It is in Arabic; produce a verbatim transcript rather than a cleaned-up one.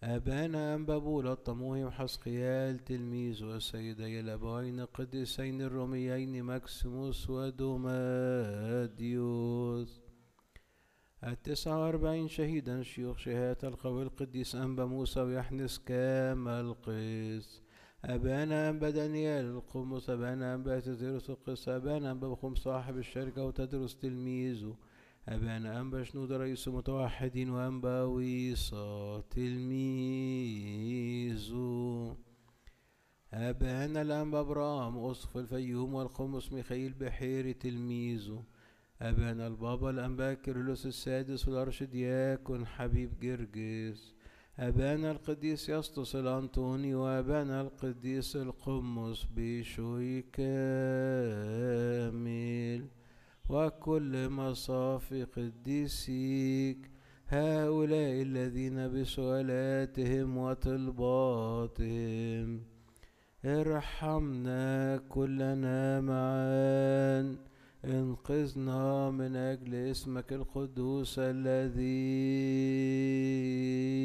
أبانا أنبابول الطموهي وحسقيال تلميذ والسيدي الأبوين القديسين الروميين مكسيموس ودوماديوس. التسعة وأربعين شهيدا شيوخ شهادة القوي القديس أنبا موسى ويحنس كامل القيس. أبانا أنبا دانيال القمص. أبانا أنبا تدرس القس. أبانا أنبا بخم صاحب الشركة وتدرس تلميذه. أبانا أنبا شنود رئيس متوحدين وأنبا ويصا تلميذه. أبانا الأنبا أبرام أصف الفيوم والقمص ميخائيل بحيري تلميذه. أبانا البابا الأنبا كيرلس السادس والأرشدياكون حبيب جرجس. أبانا القديس يسطس الأنطوني. وأبانا القديس القمص بشوي كامل وكل مصافي قديسيك هؤلاء الذين بسؤالاتهم وطلباتهم ارحمنا كلنا معا. انقذنا من أجل اسمك القدوس الذي